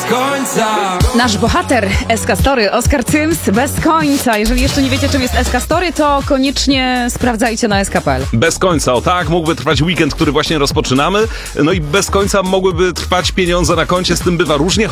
końca. Nasz bohater SK Story, Oskar Cyms, bez końca. Jeżeli jeszcze nie wiecie, czym jest SK Story, to koniecznie sprawdzajcie na sk.pl. Bez końca, o tak, mógłby trwać weekend, który właśnie rozpoczynamy. No i bez końca mogłyby trwać pieniądze na koncie, z tym bywa różnie.